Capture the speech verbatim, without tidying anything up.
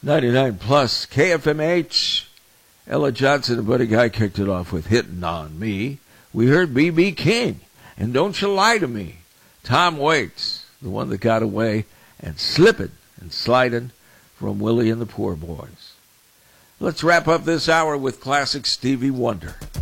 ninety-nine plus K F M H. Ella Johnson and Buddy Guy kicked it off with Hitting on Me. We heard B B King and Don't You Lie to Me. Tom Waits, the one that got away, and Slippin' and Slidin' from Willie and the Poor Boys. Let's wrap up this hour with classic Stevie Wonder.